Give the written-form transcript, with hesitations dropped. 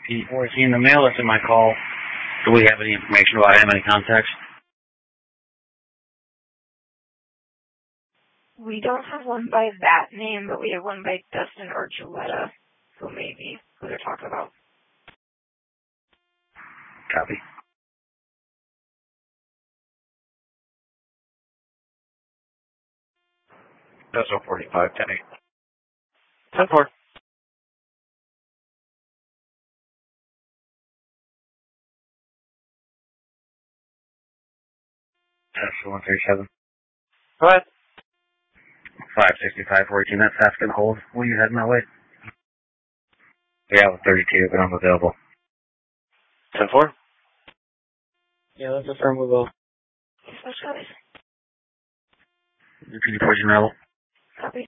Was he in the mail that's in my call? Do we have any information about him, any contacts? We don't have one by that name, but we have one by Dustin Archuleta, who may be who they're talking about. Copy. That's 45, 10-8. 10-4. That's 137. Go ahead. 565, 14. That's Aspen hold. Will you head my way? Yeah, with 32, but I'm available. 10-4? Yeah, let's affirm we will. Specialized. Repeat your position level. Copy.